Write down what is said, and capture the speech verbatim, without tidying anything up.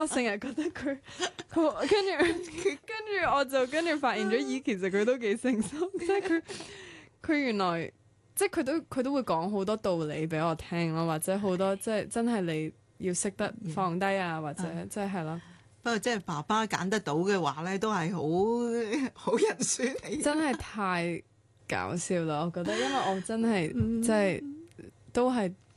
我成日覺得佢佢跟住跟住我就跟住發現咗，咦，其實佢都幾成熟，即係佢佢原來即係佢都佢都會講好多道理俾我聽咯，或者好多即係真係你要識得放低啊，或者即係係咯。 不過即係爸爸揀得到嘅話咧，都係好好人選嚟。 真係太搞笑啦！我覺得，因為我真係即係都係